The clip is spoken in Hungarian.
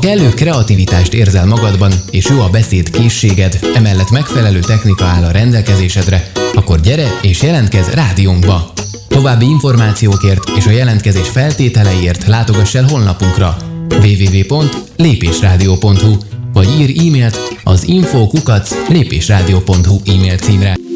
kellő kreativitást érzel magadban, és jó a beszéd készséged, emellett megfelelő technika áll a rendelkezésedre, akkor gyere és jelentkezz rádiónkba! További információkért és a jelentkezés feltételeiért látogass el honlapunkra www.lépésradio.hu vagy írj e-mailt az info@lépésradio.hu e-mail címre.